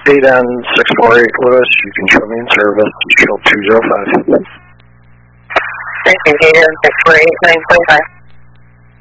8N 648 Lewis, you can show me in service, shield 205. Thank you, 8N 648, 925.